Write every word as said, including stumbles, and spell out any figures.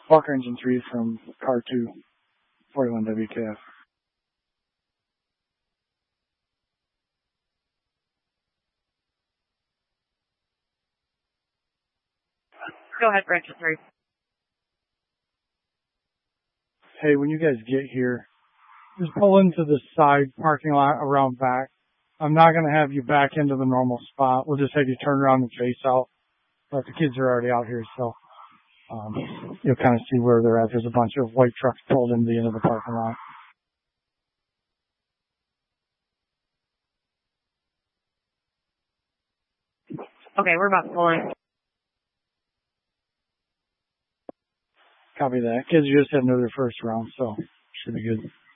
Walker Engine three from car two, forty-one W K F. Go ahead, Branch three. Hey, when you guys get here, just pull into the side parking lot around back. I'm not going to have you back into the normal spot. We'll just have you turn around and face out. But the kids are already out here, so um, you'll kind of see where they're at. There's a bunch of white trucks pulled into the end of the parking lot. Okay, we're about to pull in. Copy that. Kids just had another first round, so should be good.